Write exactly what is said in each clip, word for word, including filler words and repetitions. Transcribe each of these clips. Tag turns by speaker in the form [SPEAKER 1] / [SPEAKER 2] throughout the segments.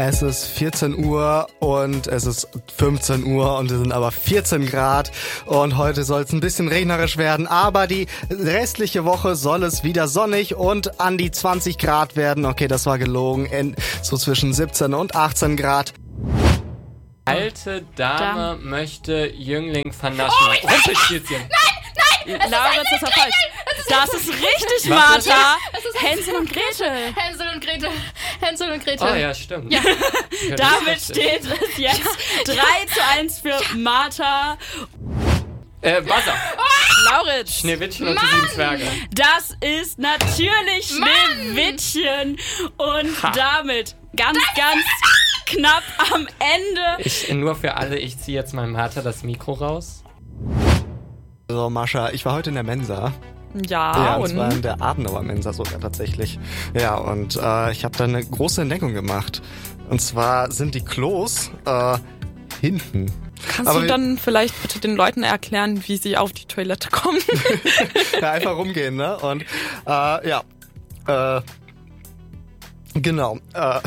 [SPEAKER 1] Es ist vierzehn Uhr und es ist fünfzehn Uhr und es sind aber vierzehn Grad und heute soll es ein bisschen regnerisch werden, aber die restliche Woche soll es wieder sonnig und an die zwanzig Grad werden. Okay, das war gelogen, so zwischen siebzehn und achtzehn Grad.
[SPEAKER 2] Alte Dame
[SPEAKER 3] Dame.
[SPEAKER 2] möchte Jüngling vernaschen.
[SPEAKER 3] Oh,
[SPEAKER 2] Rumpelstilzchen.
[SPEAKER 3] Nein, nein!
[SPEAKER 4] Laura, das ist falsch. Das ist richtig,
[SPEAKER 2] Was ist
[SPEAKER 4] Martha.
[SPEAKER 3] Es ist
[SPEAKER 4] Hänsel und Gretel.
[SPEAKER 3] Hänsel und Gretel. Hänsel und Gretel.
[SPEAKER 2] Oh ja, stimmt.
[SPEAKER 3] Ja.
[SPEAKER 2] Ja, das
[SPEAKER 4] Damit
[SPEAKER 2] ist richtig.
[SPEAKER 4] steht es jetzt drei zu eins für Martha.
[SPEAKER 2] Äh, Buzzer.
[SPEAKER 4] Lauritz.
[SPEAKER 2] Schneewittchen und die sieben Zwerge.
[SPEAKER 4] Das ist natürlich
[SPEAKER 3] Mann.
[SPEAKER 4] Schneewittchen. Und
[SPEAKER 2] Ha.
[SPEAKER 4] damit ganz, ganz knapp am Ende.
[SPEAKER 2] Ich, nur für alle, ich ziehe jetzt mal Martha das Mikro raus.
[SPEAKER 1] So, Mascha, ich war heute in der Mensa.
[SPEAKER 4] Ja,
[SPEAKER 1] Ja, und
[SPEAKER 4] und?
[SPEAKER 1] zwar in der Adenauer Mensa sogar tatsächlich. Ja, und äh, ich habe da eine große Entdeckung gemacht. Und zwar sind die Klos äh, hinten.
[SPEAKER 4] Kannst
[SPEAKER 1] Aber
[SPEAKER 4] du
[SPEAKER 1] wir-
[SPEAKER 4] dann vielleicht bitte den Leuten erklären, wie sie auf die Toilette kommen?
[SPEAKER 1] Ja, einfach rumgehen, ne? Und äh, ja, äh, genau. Äh,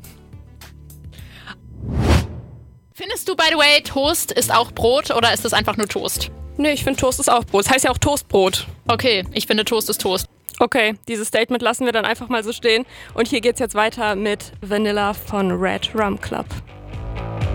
[SPEAKER 3] Findest du, by the way, Toast ist auch Brot oder ist das einfach nur Toast?
[SPEAKER 5] Nee, ich finde Toast ist auch Brot. Das heißt ja auch Toastbrot.
[SPEAKER 3] Okay, ich finde Toast ist Toast.
[SPEAKER 5] Okay, dieses Statement lassen wir dann einfach mal so stehen. Und hier geht's jetzt weiter mit Vanilla von Red Rum Club.